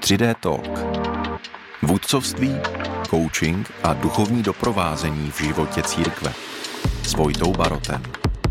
3D Talk. Vůdcovství, coaching a duchovní doprovázení v životě církve. S Vojtou Barotem.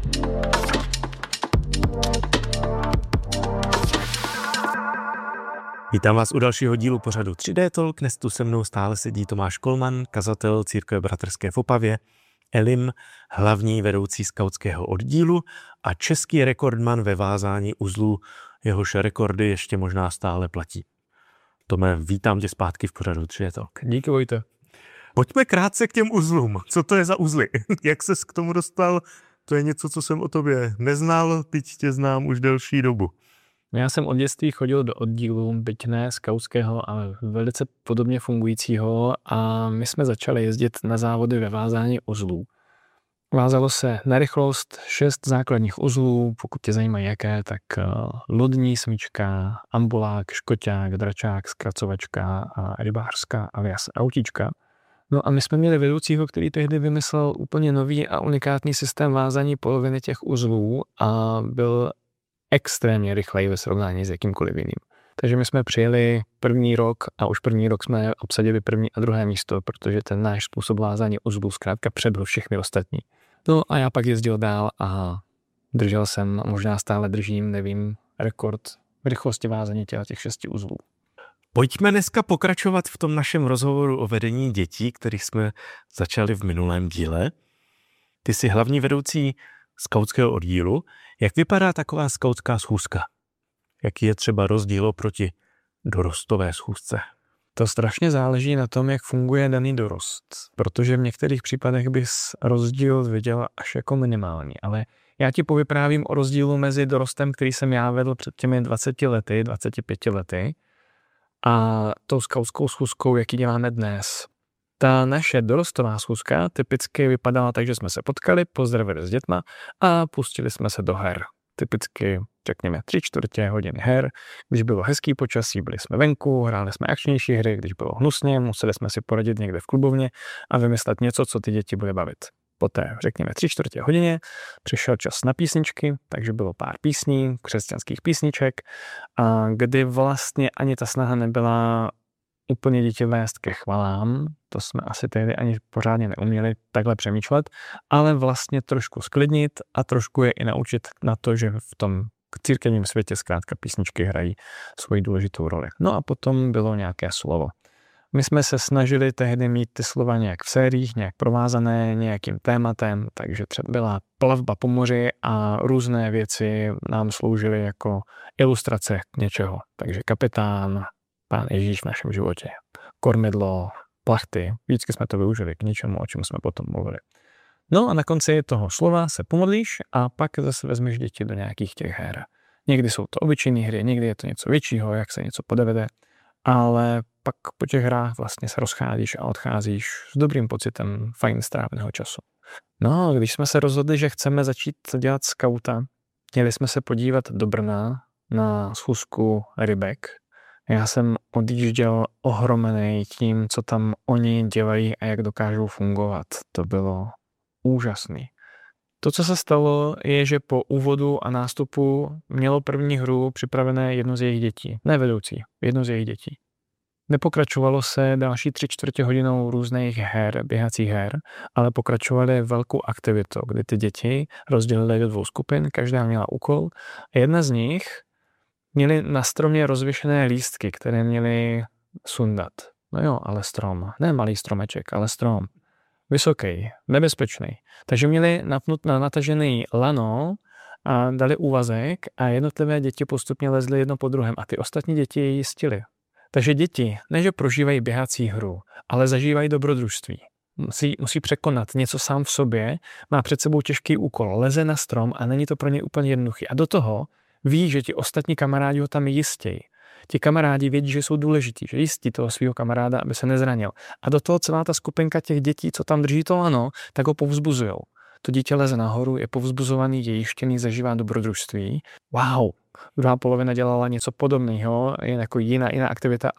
Vítám vás u dalšího dílu pořadu 3D Talk. Dnes tu se mnou stále sedí Tomáš Kolman, kazatel Církve bratrské v Opavě, Elim, hlavní vedoucí skautského oddílu a český rekordman ve vázání uzlů, jehož rekordy ještě možná stále platí. Tome, vítám tě zpátky v pořadu 3D Talk. Díky, Vojte. Pojďme krátce k těm uzlům. Co to je za uzly? Jak ses k tomu dostal? To je něco, co jsem o tobě neznal, teď tě znám už delší dobu. Já jsem od dětství chodil do oddílu, byť ne skautského, ale velice podobně fungujícího, a my jsme začali jezdit na závody ve vázání uzlů. Vázalo se na rychlost 6 základních uzlů, pokud tě zajímají jaké, tak lodní smyčka, ambulák, škoťák, dračák, zkracovačka a rybářská alias autíčka. No a my jsme měli vedoucího, který tehdy vymyslel úplně nový a unikátní systém vázání poloviny těch uzlů a byl extrémně rychlej ve srovnání s jakýmkoliv jiným. Takže my jsme přijeli první rok a už první rok jsme obsadili první a druhé místo, protože ten náš způsob vázání uzlů zkrátka předběhl všechny ostatní. No a já pak jezdil dál a držel jsem, možná stále držím, nevím, rekord v rychlosti vázání těch 6 uzlů. Pojďme dneska pokračovat v tom našem rozhovoru o vedení dětí, který jsme začali v minulém díle. Ty jsi hlavní vedoucí skautského oddílu. Jak vypadá taková skautská schůzka? Jaký je třeba rozdíl oproti dorostové schůzce? To strašně záleží na tom, jak funguje daný dorost, protože v některých případech bys rozdíl viděl až jako minimální, ale já ti povyprávím o rozdílu mezi dorostem, který jsem já vedl před těmi 20 lety, 25 lety a tou skautskou schůzkou, jaký děláme dnes. Ta naše dorostová schůzka typicky vypadala tak, že jsme se potkali, pozdravili s dětma a pustili jsme se do her. Typicky, řekněme, 3/4 hodiny her. Když bylo hezký počasí, byli jsme venku, hráli jsme akčnější hry, když bylo hnusně, museli jsme si poradit někde v klubovně a vymyslet něco, co ty děti bude bavit. Poté, řekněme, 3/4 hodině přišel čas na písničky, takže bylo pár písní, křesťanských písniček, a kdy vlastně ani ta snaha nebyla úplně děti vést ke chvalám, to jsme asi tehdy ani pořádně neuměli takhle přemýšlet, ale vlastně trošku sklidnit a trošku je i naučit na to, že v tom církevním světě zkrátka písničky hrají svoji důležitou roli. No a potom bylo nějaké slovo. My jsme se snažili tehdy mít ty slova nějak v sériích, nějak provázané nějakým tématem, takže třeba byla plavba po moři a různé věci nám sloužily jako ilustrace k něčeho. Takže kapitán, Pán Ježíš v našem životě, kormidlo, plachty, vždycky jsme to využili k něčemu, o čem jsme potom mluvili. No a na konci toho slova se pomodlíš a pak zase vezmeš děti do nějakých těch her. Někdy jsou to obyčejné hry, někdy je to něco většího, jak se něco podevede, ale pak po těch hrách vlastně se rozcházíš a odcházíš s dobrým pocitem fajn stráveného času. No a když jsme se rozhodli, že chceme začít dělat skauta, měli jsme se podívat do Brna na schůzku rybek. Já jsem odjížděl ohromený tím, co tam oni dělají a jak dokážou fungovat. To bylo úžasný. To, co se stalo, je, že po úvodu a nástupu mělo první hru připravené jedno z jejich dětí. Ne vedoucí, jedno z jejich dětí. Nepokračovalo se další 3/4 hodinou různých her, běhacích her, ale pokračovaly velkou aktivitou, kdy ty děti rozdělily do 2 skupin, každá měla úkol a jedna z nich měli na stromě rozvěšené lístky, které měli sundat. No jo, ale strom. Ne malý stromeček, ale strom. Vysoký, nebezpečný. Takže měli natažený lano a dali úvazek a jednotlivé děti postupně lezly jedno po druhém a ty ostatní děti je jistily. Takže děti, ne že prožívají běhací hru, ale zažívají dobrodružství. Musí překonat něco sám v sobě, má před sebou těžký úkol, leze na strom a není to pro ně úplně jednoduchý. A do toho ví, že ti ostatní kamarádi ho tam jistějí. Ti kamarádi vědí, že jsou důležití, že jistí toho svého kamaráda, aby se nezranil. A do toho celá ta skupinka těch dětí, co tam drží to lano, tak ho povzbuzujou. To dítě leze nahoru, je povzbuzovaný, je jištěný, zažívá dobrodružství. Wow, druhá polovina dělala něco podobného, jen jako jiná aktivita, ale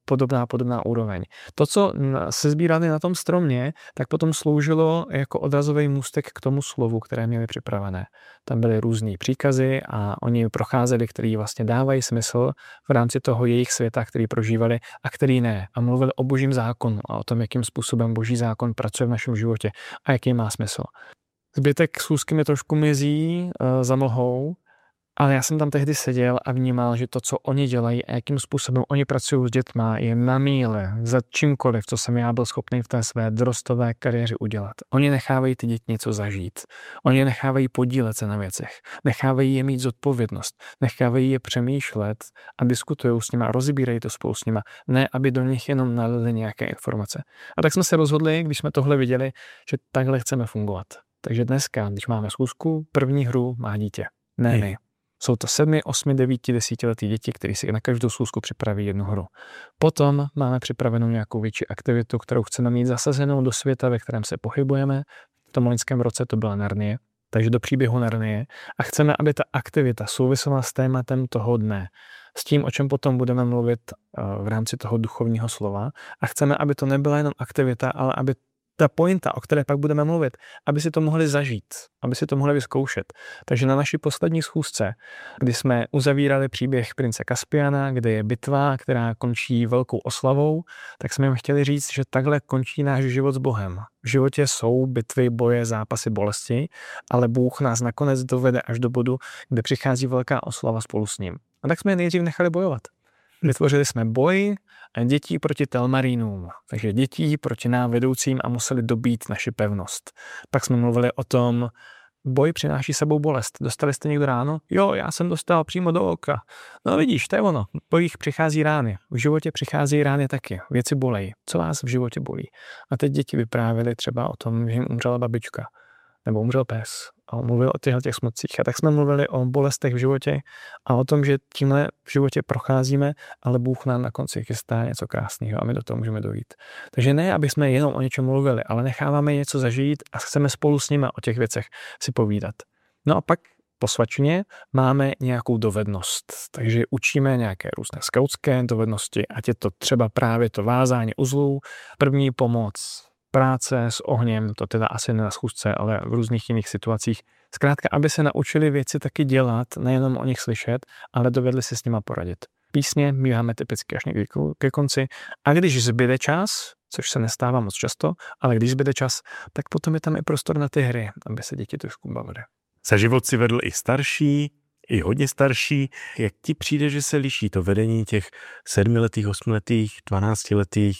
podobná úroveň. To, co se sbírali na tom stromě, tak potom sloužilo jako odrazový můstek k tomu slovu, které měli připravené. Tam byly různý příkazy a oni procházeli, který vlastně dávají smysl v rámci toho jejich světa, který prožívali a který ne. A mluvili o božím zákonu a o tom, jakým způsobem boží zákon pracuje v našem životě a jaký má smysl. Zbytek schůzky mi trošku mizí za mlhou, ale já jsem tam tehdy seděl a vnímal, že to, co oni dělají a jakým způsobem oni pracují s dětma, je na míle za čímkoliv, co jsem já byl schopný v té své dorostové kariéře udělat. Oni nechávají ty děti něco zažít. Oni nechávají podílet se na věcech. Nechávají je mít zodpovědnost. Nechávají je přemýšlet a diskutují s nimi a rozbírají to spolu s nimi. Ne, aby do nich jenom nalili nějaké informace. A tak jsme se rozhodli, když jsme tohle viděli, že takhle chceme fungovat. Takže dneska, když máme schůzku, první hru má dítě. Ne my. Jsou to 7, 8, 9, 10letý děti, kteří si na každou schůzku připraví jednu hru. Potom máme připravenou nějakou větší aktivitu, kterou chceme mít zasazenou do světa, ve kterém se pohybujeme. V tom loňském roce to byla Narnie, takže do příběhu Narnie. A chceme, aby ta aktivita souvisela s tématem toho dne, s tím, o čem potom budeme mluvit v rámci toho duchovního slova. A chceme, aby to nebyla jenom aktivita, ale aby ta pointa, o které pak budeme mluvit, aby si to mohli zažít, aby si to mohli vyzkoušet. Takže na naší poslední schůzce, kdy jsme uzavírali příběh prince Kaspiana, kde je bitva, která končí velkou oslavou, tak jsme jim chtěli říct, že takhle končí náš život s Bohem. V životě jsou bitvy, boje, zápasy, bolesti, ale Bůh nás nakonec dovede až do bodu, kde přichází velká oslava spolu s ním. A tak jsme je nejdřív nechali bojovat. Vytvořili jsme boj dětí proti telmarínům, takže dětí proti nám vedoucím a museli dobít naši pevnost. Pak jsme mluvili o tom, boj přináší sebou bolest. Dostali jste někdo ráno? Jo, já jsem dostal přímo do oka. No vidíš, to je ono. V bojích přichází rány. V životě přichází rány taky. Věci bolejí. Co vás v životě bolí? A teď děti vyprávěly třeba o tom, že jim umřela babička nebo umřel pes. A mluvil o těch smutcích. A tak jsme mluvili o bolestech v životě a o tom, že tímhle v životě procházíme, ale Bůh nám na konci chystá něco krásného a my do toho můžeme dojít. Takže ne, aby jsme jenom o něčem mluvili, ale necháváme něco zažít a chceme spolu s nimi o těch věcech si povídat. No a pak po svačině máme nějakou dovednost. Takže učíme nějaké různé skautské dovednosti, ať je to třeba právě to vázání uzlů, první pomoc, práce s ohněm, to teda asi ne na schůzce, ale v různých jiných situacích. Zkrátka, aby se naučili věci taky dělat, nejenom o nich slyšet, ale dovedli si s nima poradit. Písně míváme typicky až někdy ke konci a když zbyde čas, což se nestává moc často, ale když zbyde čas, tak potom je tam i prostor na ty hry, aby se děti trošku bavily. Za život si vedl i starší, i hodně starší. Jak ti přijde, že se liší to vedení těch 7letých, 8letých, 12letých,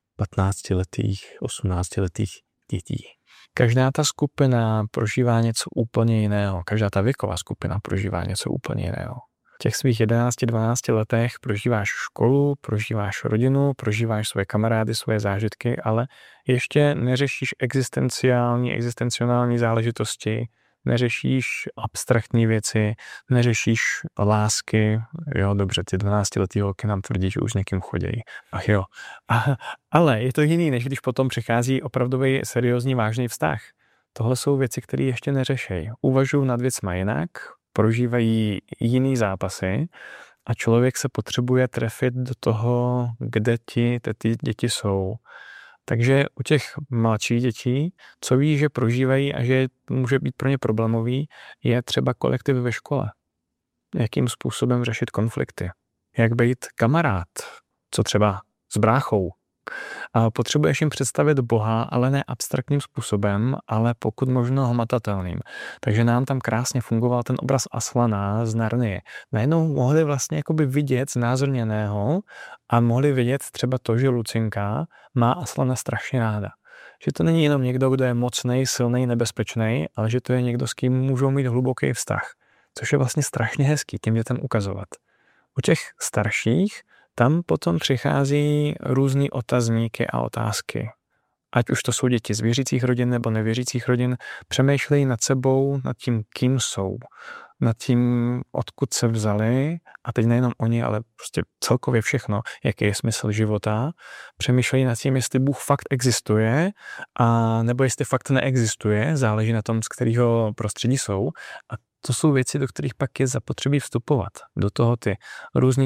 15letých, 18letých dětí? Každá ta skupina prožívá něco úplně jiného. Každá ta věková skupina prožívá něco úplně jiného. V těch svých 11-12 letech prožíváš školu, prožíváš rodinu, prožíváš svoje kamarády, svoje zážitky, ale ještě neřešíš existenciální záležitosti, neřešíš abstraktní věci, neřešíš lásky, jo, dobře, ty 12letý holky nám tvrdí, že už s někým chodějí. Ach jo. Ale je to jiný, než když potom přichází opravdový seriózní vážný vztah. Tohle jsou věci, které ještě neřešejí. Uvažují nad věcma jinak, prožívají jiný zápasy a člověk se potřebuje trefit do toho, kde ty děti jsou. Takže u těch mladších dětí, co ví, že prožívají a že může být pro ně problémový, je třeba kolektiv ve škole. Jakým způsobem řešit konflikty. Jak být kamarád, co třeba s bráchou. A potřebuješ jim představit Boha, ale ne abstraktním způsobem, ale pokud možno hmatatelným. Takže nám tam krásně fungoval ten obraz Aslana z Narnie. Najednou mohli vlastně jakoby vidět znázorněného a mohli vidět třeba to, že Lucinka má Aslana strašně ráda. Že to není jenom někdo, kdo je mocnej, silnej, nebezpečný, ale že to je někdo, s kým můžou mít hluboký vztah. Což je vlastně strašně hezký těm dětem ukazovat. U těch starších tam potom přichází různý otazníky a otázky. Ať už to jsou děti z věřících rodin nebo nevěřících rodin, přemýšlejí nad sebou, nad tím, kým jsou, nad tím, odkud se vzali, a teď nejenom oni, ale prostě celkově všechno, jaký je smysl života. Přemýšlejí nad tím, jestli Bůh fakt existuje, a nebo jestli fakt neexistuje, záleží na tom, z kterého prostředí jsou. A to jsou věci, do kterých pak je zapotřebí vstupovat. Do toho ty různý